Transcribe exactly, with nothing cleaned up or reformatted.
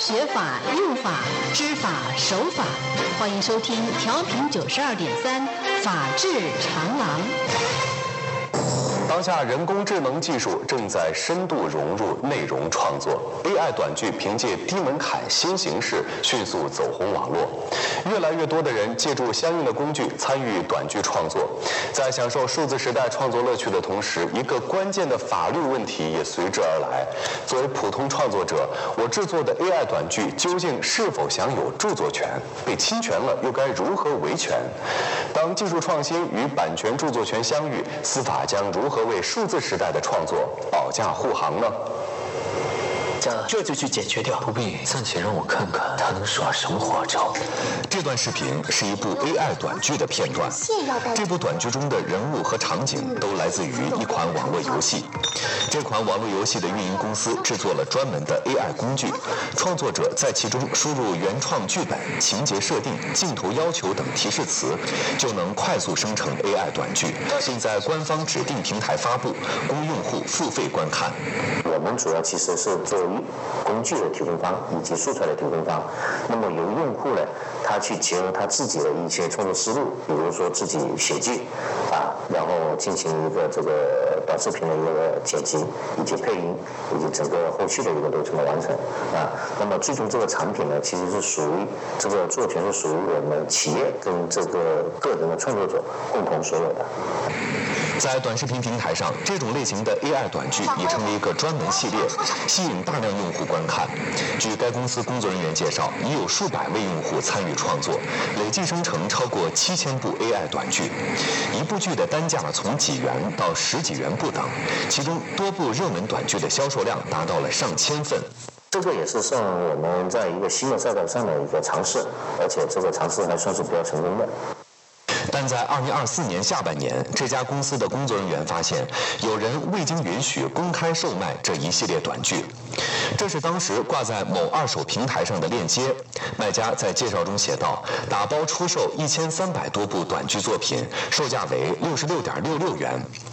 学法、用法、知法、守法。欢迎收听调频九十二点三法治长廊。 当下人工智能技术正在深度融入内容创作 ，A I 短剧凭借低门槛新形式迅速走红网络，越来越多的人借助相应的工具参与短剧创作，在享受数字时代创作乐趣的同时，一个关键的法律问题也随之而来。作为普通创作者，我制作的 A I 短剧究竟是否享有著作权？被侵权了又该如何维权？当技术创新与版权著作权相遇，司法将如何为数字时代的创作保驾护航呢？ 这就去解决掉。 不必，暂且让我看看他能耍什么花招。 这段视频是一部 A I 短剧的片段。这部短剧中的人物和场景都来自于一款网络游戏。这款网络游戏的运营公司制作了专门的 A I 工具，创作者在其中输入原创剧本、情节设定、镜头要求等提示词，就能快速生成 A I 短剧，并在官方指定平台发布，供用户付费观看。 我们主要其实是作为工具的提供方以及素材的提供方，那么由用户呢，他去结合他自己的一些创作思路，比如说自己写剧啊，然后进行一个这个短视频的一个剪辑，以及配音，以及整个后续的一个流程的完成啊。那么最终这个产品呢，其实是属于这个作权是属于我们企业跟这个个人的创作者共同所有的。 在短视频平台上，这种类型的 A I 短剧已成为一个专门系列，吸引大量用户观看。据该公司工作人员介绍，已有数百位用户参与创作，累计生成超过七千部 A I 短剧。一部剧的单价从几元到十几元不等，其中多部热门短剧的销售量达到了上千份。 这个也是算我们在一个新的赛道上的一个尝试，而且这个尝试还算是比较成功的。 但在二零二四年下半年，这家公司的工作人员发现，有人未经允许公开售卖这一系列短剧。这是当时挂在某二手平台上的链接，卖家在介绍中写道：打包出售一千三百多部短剧作品，售价为六十六点六六元。